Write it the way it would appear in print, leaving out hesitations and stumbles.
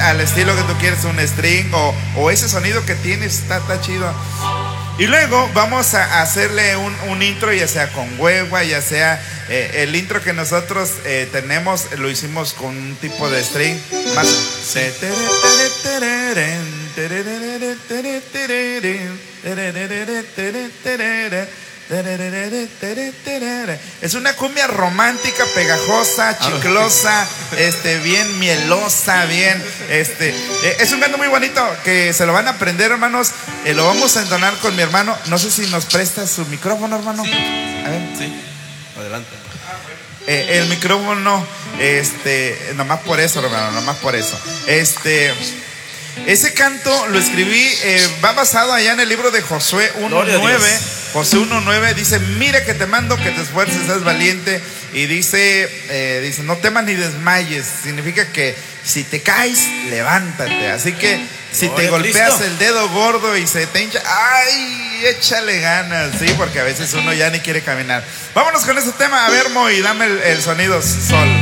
al estilo que tú quieres, un string o ese sonido que tienes, está chido. Y luego vamos a hacerle un intro, ya sea con hueva, ya sea el intro que nosotros tenemos, lo hicimos con un tipo de string más. Es una cumbia romántica, pegajosa, chiclosa, bien mielosa, bien, es un canto muy bonito que se lo van a aprender, hermanos. Lo vamos a entonar con mi hermano. No sé si nos presta su micrófono, hermano. Sí. A ver. Sí. Adelante. El micrófono, nomás por eso, hermano, nomás por eso. Ese canto lo escribí, va basado allá en el libro de Josué 1:9. Josué 1:9 dice: mira que te mando que te esfuerces, seas valiente. Y dice, no temas ni desmayes. Significa que si te caes, levántate. Así que si te golpeas Cristo el dedo gordo y se te hincha, ¡ay! Échale ganas, ¿sí? Porque a veces uno ya ni quiere caminar. Vámonos con ese tema. A ver, Moy, dame el sonido sol.